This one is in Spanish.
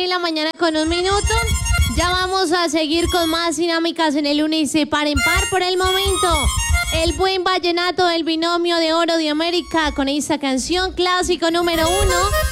En la mañana con 1 minuto. Ya vamos a seguir con más dinámicas en el Unice Par en Par. Por el momento, el buen vallenato del binomio de oro de América con esta canción clásico número 1.